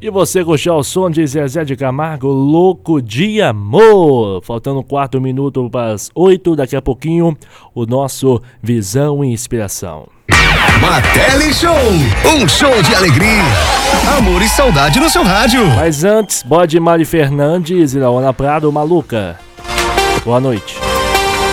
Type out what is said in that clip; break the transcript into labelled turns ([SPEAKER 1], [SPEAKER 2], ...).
[SPEAKER 1] E você curtiu o som de Zezé de Camargo, Louco de Amor. Faltando 4 minutos para as 8, daqui a pouquinho, o nosso Visão e Inspiração.
[SPEAKER 2] Martelli Show, um show de alegria, amor e saudade no seu rádio.
[SPEAKER 1] Mas antes, Bode Mari Fernandes e Laona Prado, Maluca. Boa noite.